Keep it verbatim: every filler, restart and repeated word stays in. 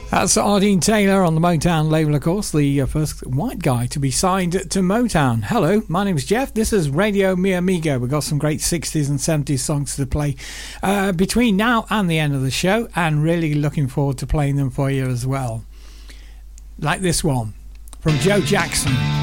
That's Ardeen Taylor on the Motown label, of course, the uh, first white guy to be signed to Motown. Hello, my name's Jeff. This is Radio Mi Amigo. We've got some great sixties and seventies songs to play uh, between now and the end of the show, and really looking forward to playing them for you as well. Like this one from Joe Jackson.